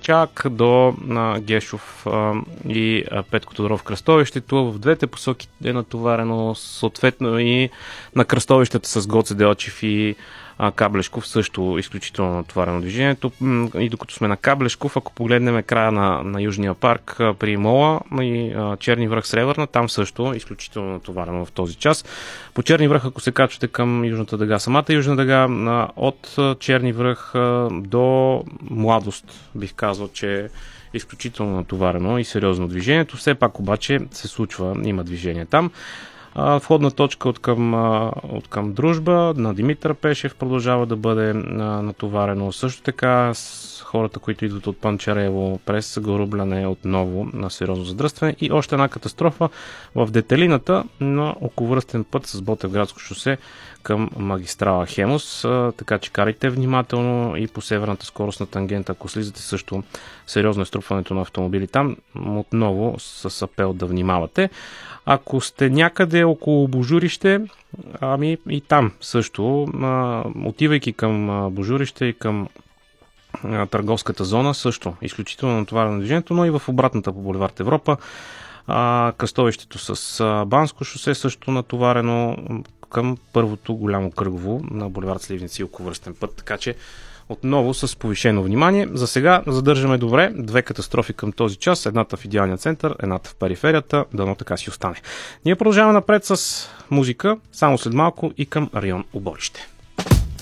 чак до Гешов и Петко Тодоров кръстовището. В двете посоки е натоварено, съответно и на кръстовищата с Гоце Делчев и Каблешков също изключително натоварено движението. И докато сме на Каблешков, ако погледнем края на Южния парк при Мола и Черни връх Сребърна, там също изключително натоварено в този час. По Черни връх, ако се качвате към Южната дъга, самата Южна дъга от Черни връх до Младост, бих казал, че е изключително натоварено и сериозно движението. Все пак обаче се случва, има движение там. Входна точка от към Дружба на Димитър Пешев продължава да бъде натоварено. Също така с хората, които идват от Панчарево през Горубляне отново на сериозно задръстване. И още една катастрофа в детелината на околовръстен път с Ботевградско шосе към магистрала Хемус, така че карайте внимателно и по северната скоростна тангента, ако слизате също сериозно е струпването на автомобили там, отново с апел да внимавате. Ако сте някъде около Божурище, ами и там също, отивайки към Божурище и към търговската зона, също изключително натоварено движението, но и в обратната по булевард Европа. Кръстовището с Банско шосе също натоварено към първото голямо кръгово на булевард Сливници и околовръстен път, така че отново с повишено внимание. За сега задържаме добре две катастрофи към този час, едната в идеалния център, едната в периферията, дано така си остане. Ние продължаваме напред с музика, само след малко и към район Оборище.